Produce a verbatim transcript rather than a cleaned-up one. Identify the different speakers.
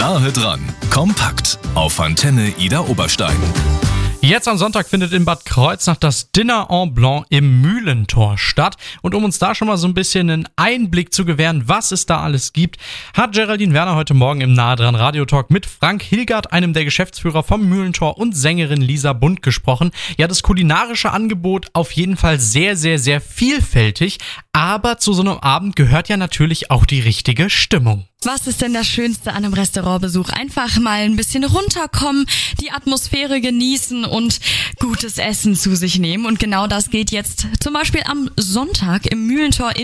Speaker 1: Nahe dran, kompakt auf Antenne Ida Oberstein.
Speaker 2: Jetzt am Sonntag findet in Bad Kreuznach das Dinner en Blanc im Mühlentor statt. Und um uns da schon mal so ein bisschen einen Einblick zu gewähren, was es da alles gibt, hat Geraldine Werner heute Morgen im Nahe dran Radiotalk mit Frank Hilgert, einem der Geschäftsführer vom Mühlentor, und Sängerin Lisa Bund gesprochen. Ja, das kulinarische Angebot auf jeden Fall sehr, sehr, sehr vielfältig. Aber zu so einem Abend gehört ja natürlich auch die richtige Stimmung.
Speaker 3: Was ist denn das Schönste an einem Restaurantbesuch? Einfach mal ein bisschen runterkommen, die Atmosphäre genießen und gutes Essen zu sich nehmen. Und genau das geht jetzt zum Beispiel am Sonntag im Mühlentor in